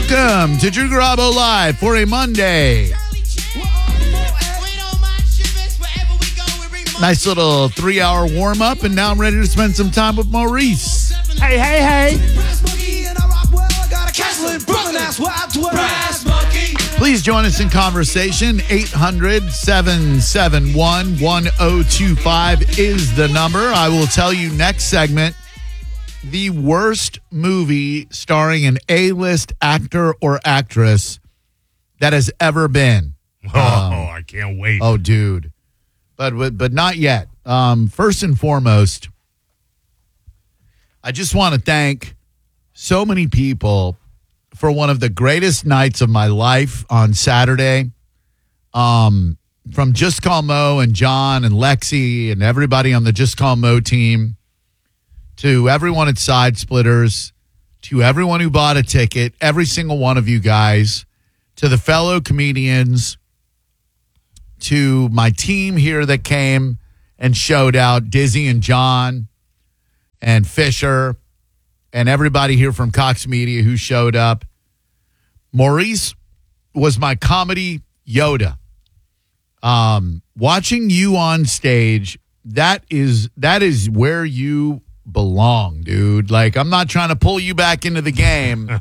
Welcome to Drew Garabo Live for a Monday. Nice little 3-hour warm-up, and now I'm ready to spend some time with Maurice. Hey. Please join us in conversation. 800-771-1025 is the number. I will tell you next segment the worst movie starring an A-list actor or actress that has ever been. I can't wait. Oh, dude. But not yet. First and foremost, I just want to thank so many people for one of the greatest nights of my life on Saturday. From Just Call Mo and John and Lexi and everybody on the Just Call Mo team, to everyone at Side Splitters, to everyone who bought a ticket, every single one of you guys, to the fellow comedians, to my team here that came and showed out, Dizzy and John and Fisher, and everybody here from Cox Media who showed up. Maurice was my comedy Yoda. Watching you on stage, that is where you belong, dude. Like, I'm not trying to pull you back into the game,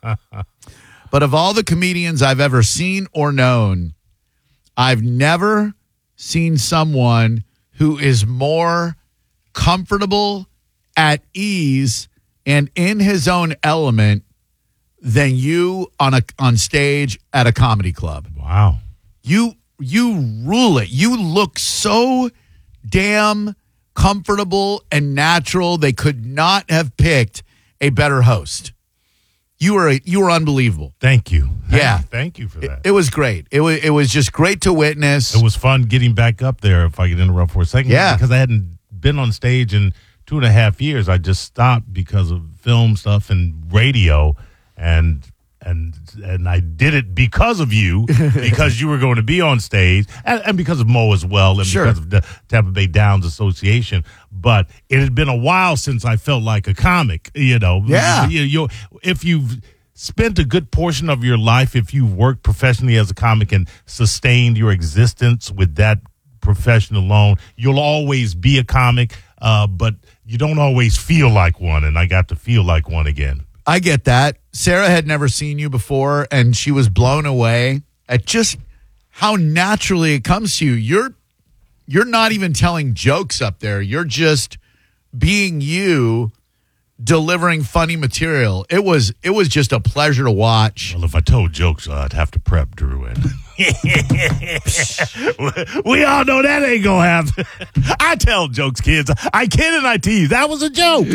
but of all the comedians I've ever seen or known, I've never seen someone who is more comfortable, at ease, and in his own element than you on stage at a comedy club. Wow. You rule it. You look so damn comfortable and natural. They could not have picked a better host. You were unbelievable. Thank you. Yeah. Thank you for that. It was great. It was just great to witness. It was fun getting back up there, if I could interrupt for a second. Yeah. Because I hadn't been on stage in 2.5 years. I just stopped because of film stuff and radio, and I did it because of you, because you were going to be on stage, and because of Mo as well, and Sure. because of the Tampa Bay Downs Association. But it had been a while since I felt like a comic, Yeah. If you've spent a good portion of your life, if you've worked professionally as a comic and sustained your existence with that profession alone, you'll always be a comic, but you don't always feel like one, and I got to feel like one again. I get that. Sarah had never seen you before, and she was blown away at just how naturally it comes to you. You're not even telling jokes up there. You're just being you, delivering funny material. It was just a pleasure to watch. Well, if I told jokes, I'd have to prep Drew in. We all know that ain't gonna happen. I tell jokes, kids. I kid and I tease. That was a joke.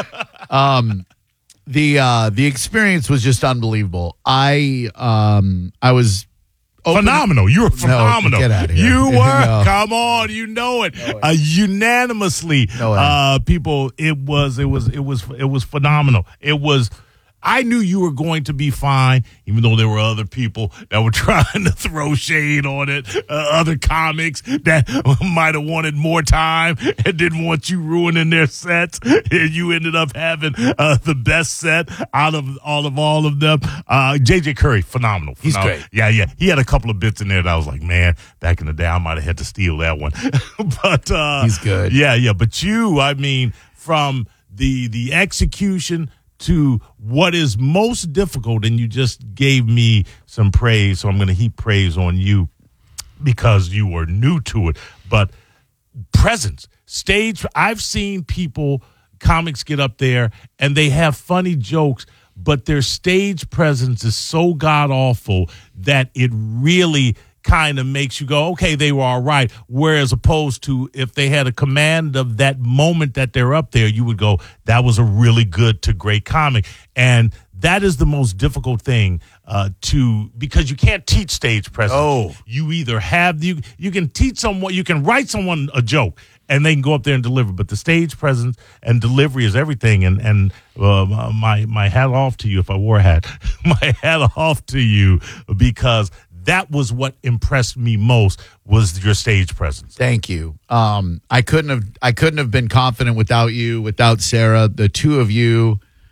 The experience was just unbunbelievable. I was phenomenal. You were phenomenal. Get out of here. You were. No. Come on, you know it. Unanimously, No people. It was phenomenal. It was. I knew you were going to be fine, even though there were other people that were trying to throw shade on it, other comics that might have wanted more time and didn't want you ruining their sets. And you ended up having the best set out of all of them. JJ Curry, phenomenal. He's great. Yeah. He had a couple of bits in there that I was like, man, back in the day, I might have had to steal that one. But he's good. Yeah. But you, I mean, from the execution to what is most difficult, and you just gave me some praise, so I'm going to heap praise on you because you were new to it. But presence, stage, I've seen comics get up there, and they have funny jokes, but their stage presence is so god-awful that it really kind of makes you go, okay, they were all right. Whereas opposed to if they had a command of that moment that they're up there, you would go, that was a really good to great comic. And that is the most difficult thing because you can't teach stage presence. Oh. You either have, you can teach someone, you can write someone a joke and they can go up there and deliver, but the stage presence and delivery is everything. And my hat off to you, if I wore a hat, my hat off to you, because that was what impressed me most, was your stage presence. Thank you. I couldn't have been confident without you, without Sarah. The two of you,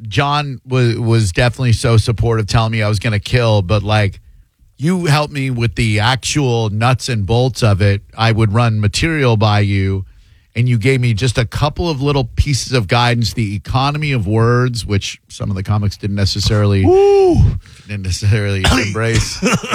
John was definitely so supportive, telling me I was going to kill, but like you helped me with the actual nuts and bolts of it. I would run material by you, and you gave me just a couple of little pieces of guidance, the economy of words, which some of the comics didn't necessarily embrace.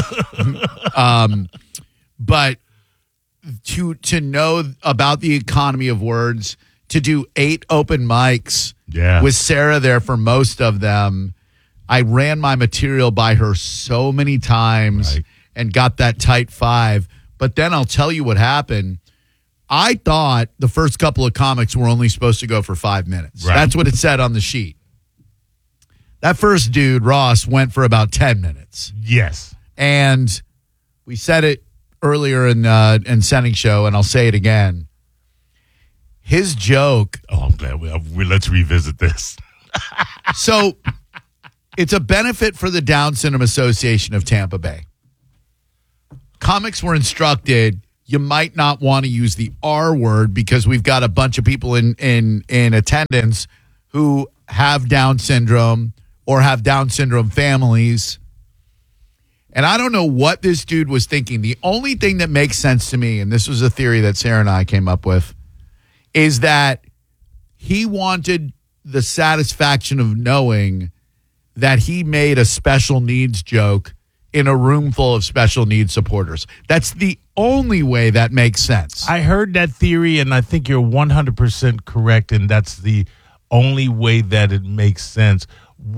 But to know about the economy of words, to do 8 open mics with Sarah there for most of them. I ran my material by her so many times and got that tight 5. But then I'll tell you what happened. I thought the first couple of comics were only supposed to go for 5 minutes. Right. That's what it said on the sheet. That first dude, Ross, went for about 10 minutes. Yes. And we said it earlier in Sending Show, and I'll say it again. His joke. Oh, I'm glad let's revisit this. So it's a benefit for the Down Syndrome Association of Tampa Bay. Comics were instructed you might not want to use the R word because we've got a bunch of people in attendance who have Down syndrome or have Down syndrome families. And I don't know what this dude was thinking. The only thing that makes sense to me, and this was a theory that Sarah and I came up with, is that he wanted the satisfaction of knowing that he made a special needs joke in a room full of special needs supporters. That's the only way that makes sense. I heard that theory, and I think you're 100% correct, and that's the only way that it makes sense.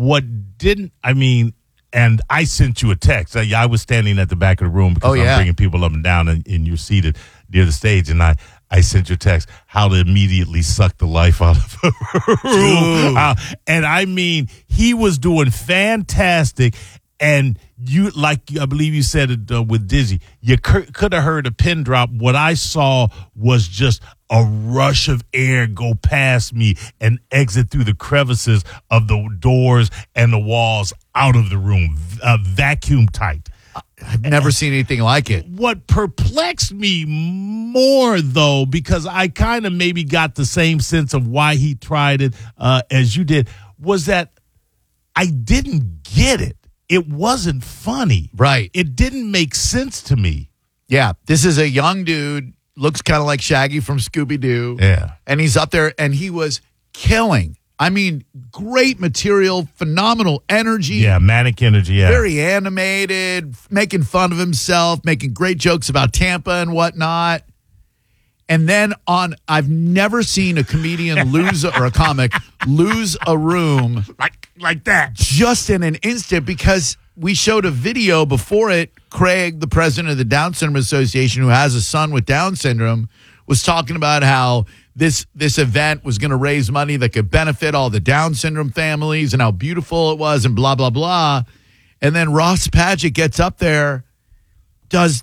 And I sent you a text. I was standing at the back of the room because I'm bringing people up and down, and you're seated near the stage, and I sent you a text how to immediately suck the life out of a room. And I mean, he was doing fantastic. And you, like I believe you said it with Dizzy, you could have heard a pin drop. What I saw was just a rush of air go past me and exit through the crevices of the doors and the walls out of the room, vacuum tight. I've never seen anything like it. What perplexed me more, though, because I kind of maybe got the same sense of why he tried it as you did, was that I didn't get it. It wasn't funny. Right. It didn't make sense to me. Yeah. This is a young dude, looks kind of like Shaggy from Scooby-Doo. Yeah. And he's up there, and he was killing. I mean, great material, phenomenal energy. Yeah, manic energy, yeah. Very animated, making fun of himself, making great jokes about Tampa and whatnot. And then I've never seen a comedian or a comic lose a room like that. Just in an instant, because we showed a video before it. Craig, the president of the Down Syndrome Association, who has a son with Down syndrome, was talking about how this event was going to raise money that could benefit all the Down syndrome families and how beautiful it was and blah, blah, blah. And then Ross Padgett gets up there, does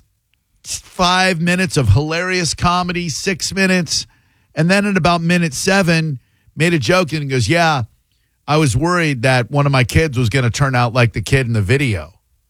5 minutes of hilarious comedy, 6 minutes, and then at about minute 7, made a joke and goes, yeah, I was worried that one of my kids was going to turn out like the kid in the video.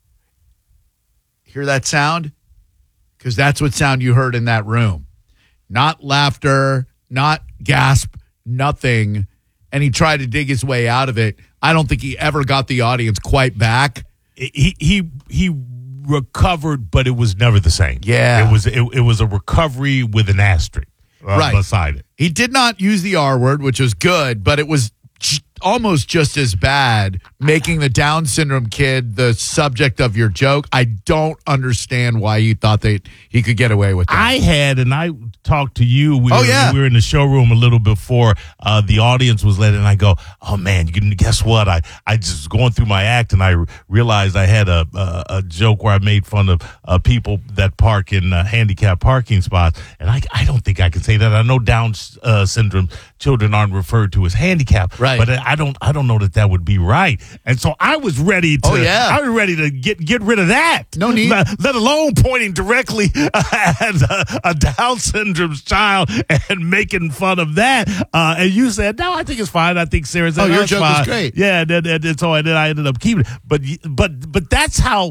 Hear that sound? Because that's what sound you heard in that room. Not laughter, not gasp, nothing. And he tried to dig his way out of it. I don't think he ever got the audience quite back. He recovered, but it was never the same. Yeah. It was a recovery with an asterisk beside it. He did not use the R word, which was good, but it was almost just as bad making the Down syndrome kid the subject of your joke. I don't understand why you thought that he could get away with that. I talked to you. We were in the showroom a little before the audience was let in. I go, oh man, guess what? I just was going through my act and I realized I had a joke where I made fun of people that park in handicapped parking spots, and I don't think I can say that. I know Down syndrome children aren't referred to as handicapped, right? But I don't know that would be right. And so I was ready to. I was ready to get rid of that. No need. Let alone pointing directly at a Down syndrome's child and making fun of that. And you said, no, I think it's fine. I think Sarah said, your joke fine. was great. Yeah, and so then I ended up keeping it. But that's how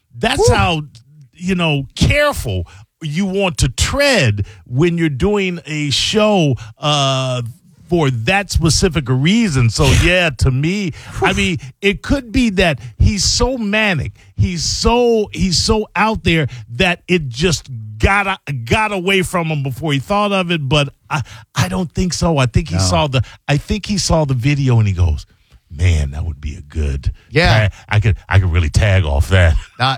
careful you want to tread when you're doing a show for that specific reason. So yeah, to me, I mean, it could be that he's so manic, he's so out there that it just got away from him before he thought of it. But I don't think so. I think he saw the video and he goes, man, that would be a good. Yeah, I could really tag off that.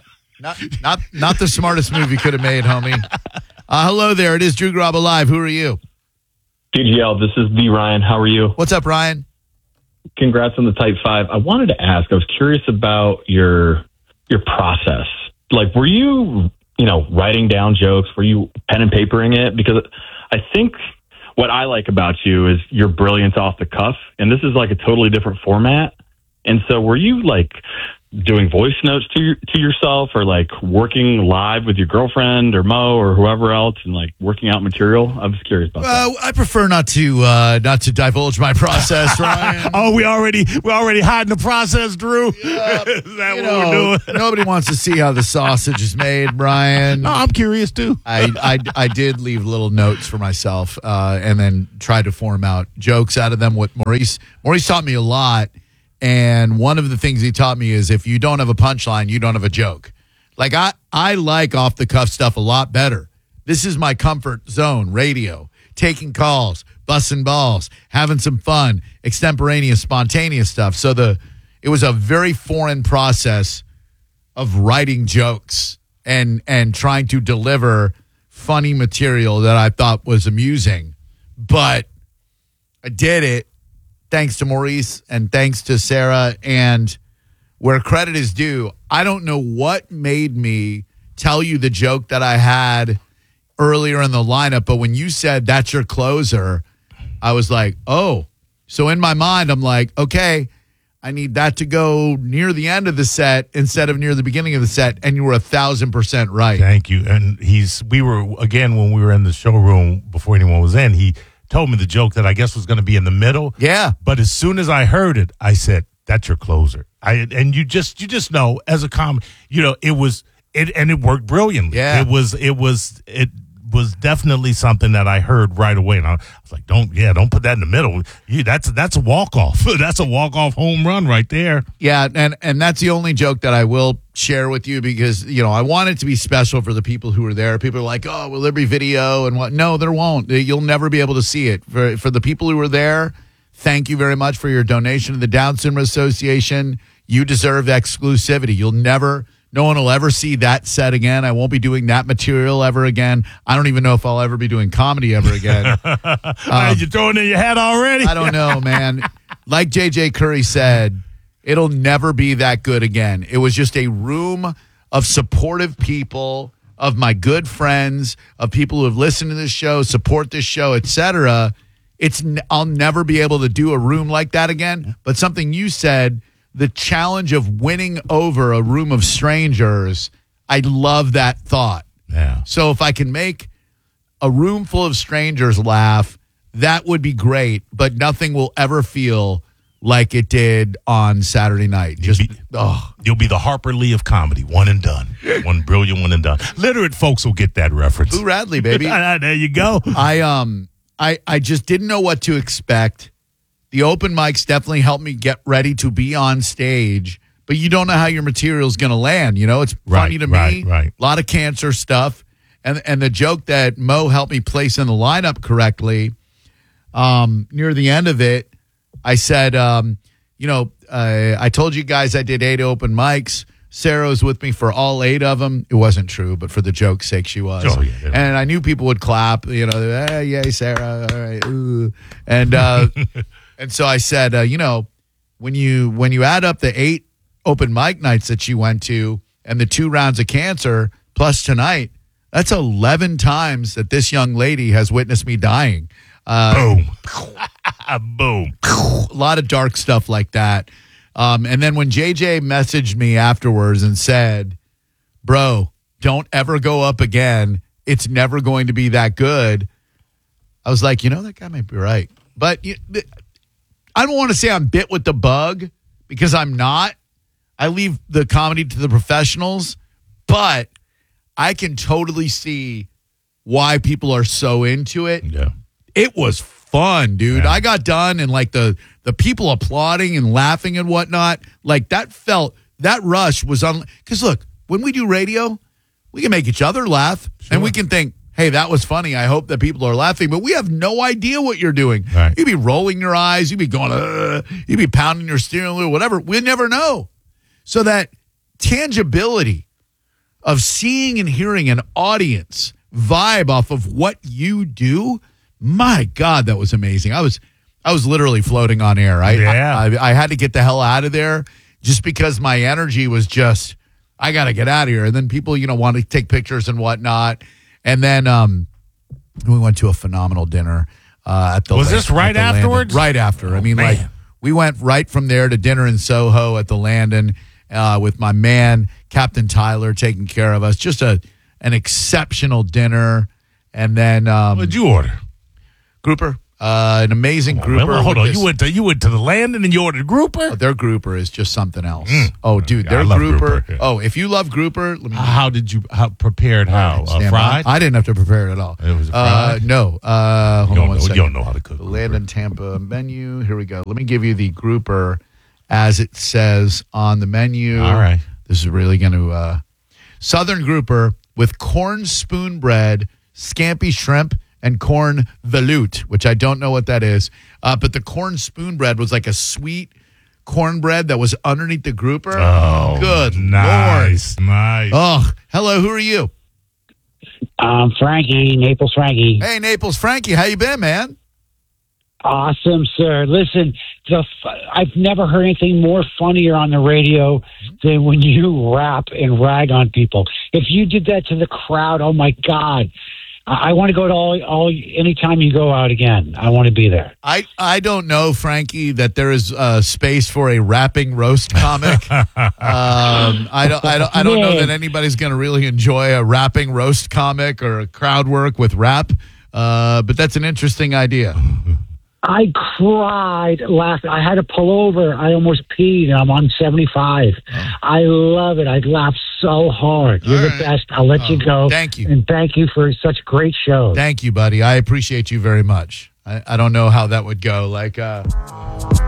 Not the smartest move you could have made, homie. Hello there. It is Drew Garabo Live. Who are you? DGL, this is the Ryan. How are you? What's up, Ryan? Congrats on the Type 5. I wanted to ask, I was curious about your process. Like, were you, writing down jokes? Were you pen and papering it? Because I think what I like about you is your brilliance off the cuff, and this is like a totally different format. And so were you like doing voice notes to yourself, or like working live with your girlfriend or Mo or whoever else and like working out material? I was curious about that. I prefer not to divulge my process, Ryan. Oh, we're already hiding the process, Drew. Yeah, Is that what we're doing? Nobody wants to see how the sausage is made, Brian. No, I'm curious too. I did leave little notes for myself and then tried to form out jokes out of them. What Maurice taught me a lot. And one of the things he taught me is if you don't have a punchline, you don't have a joke. Like I like off the cuff stuff a lot better. This is my comfort zone, radio, taking calls, busting balls, having some fun, extemporaneous, spontaneous stuff. So it was a very foreign process of writing jokes and trying to deliver funny material that I thought was amusing. But I did it. Thanks to Maurice and thanks to Sarah, and where credit is due, I don't know what made me tell you the joke that I had earlier in the lineup, but when you said that's your closer, I was like, oh. So in my mind, I'm like, okay, I need that to go near the end of the set instead of near the beginning of the set, and you were 1,000% right. Thank you. And we were, again, when we were in the showroom before anyone was in, he told me the joke that I guess was going to be in the middle. Yeah. But as soon as I heard it, I said, that's your closer. And you just know as a comic, it worked brilliantly. Yeah. It was definitely something that I heard right away. And I was like, don't put that in the middle. That's a walk-off. That's a walk-off home run right there. Yeah, and that's the only joke that I will share with you because, I want it to be special for the people who are there. People are like, oh, will there be video and what? No, there won't. You'll never be able to see it. For the people who are there, thank you very much for your donation to the Down Syndrome Association. You deserve exclusivity. No one will ever see that set again. I won't be doing that material ever again. I don't even know if I'll ever be doing comedy ever again. You're throwing in your hat already? I don't know, man. Like J.J. Curry said, it'll never be that good again. It was just a room of supportive people, of my good friends, of people who have listened to this show, support this show, etc. I'll never be able to do a room like that again. But something you said, the challenge of winning over a room of strangers, I love that thought. Yeah. So if I can make a room full of strangers laugh, that would be great, but nothing will ever feel like it did on Saturday night. You'll be the Harper Lee of comedy, one and done. One brilliant, one and done. Literate folks will get that reference. Boo Radley, baby. There you go. I just didn't know what to expect. The open mics definitely helped me get ready to be on stage, but you don't know how your material's going to land. It's funny to me. Right. A lot of cancer stuff. And the joke that Mo helped me place in the lineup correctly, near the end of it, I said, I told you guys I did 8 open mics. Sarah was with me for all 8 of them. It wasn't true, but for the joke's sake, she was. Oh, yeah. And I knew people would clap, hey, yay, Sarah. All right. Ooh. And, and so I said, when you add up the 8 open mic nights that you went to and the 2 rounds of cancer plus tonight, that's 11 times that this young lady has witnessed me dying. Boom. Boom. A lot of dark stuff like that. And then when JJ messaged me afterwards and said, bro, don't ever go up again. It's never going to be that good. I was like, that guy might be right. But I don't want to say I'm bit with the bug because I'm not. I leave the comedy to the professionals, but I can totally see why people are so into it. Yeah. It was fun, dude. Yeah. I got done and like the people applauding and laughing and whatnot, like that rush was on. Because look, when we do radio, we can make each other laugh and we can think, hey, that was funny. I hope that people are laughing, but we have no idea what you're doing. Right. You'd be rolling your eyes. You'd be going, you'd be pounding your steering wheel, whatever. We never know. So that tangibility of seeing and hearing an audience vibe off of what you do, my God, that was amazing. I was literally floating on air. I had to get the hell out of there just because my energy was just, I got to get out of here. And then people, want to take pictures and whatnot. And then we went to a phenomenal dinner at the. Was this right afterwards? Right after. I mean, man. like we went right from there to dinner in Soho at the Landon with my man Captain Tyler taking care of us. Just an exceptional dinner. And then what'd you order? Grouper. An amazing grouper. Well, hold on. You went to the Landon and you ordered grouper? Oh, their grouper is just something else. Oh, dude, I their love grouper. yeah. Oh, if you love grouper, let me. How did you prepared? How Stand by. fried? I didn't have to prepare it at all. It was fried? No. Hold on one second. You don't know how to cook. The Landon Tampa menu. Here we go. Let me give you the grouper as it says on the menu. All right. This is really going to Southern grouper with corn spoon bread, scampi shrimp, and corn veloute, which I don't know what that is. But the corn spoon bread was like a sweet cornbread that was underneath the grouper. Oh, good nice, Lord. Nice. Oh, hello. Who are you? Frankie, Naples Frankie. Hey, Naples Frankie. How you been, man? Awesome, sir. Listen, I've never heard anything more funnier on the radio than when you rap and rag on people. If you did that to the crowd, oh my God. I want to go to anytime you go out again. I want to be there. I don't know, Frankie, that there is space for a rapping roast comic. I don't know that anybody's going to really enjoy a rapping roast comic or a crowd work with rap. But that's an interesting idea. I cried laughing. I had to pull over. I almost peed, and I'm on 75. I love it. I laughed so hard. You're the best. I'll let you go. Thank you. And thank you for such great shows. Thank you, buddy. I appreciate you very much. I don't know how that would go. Like,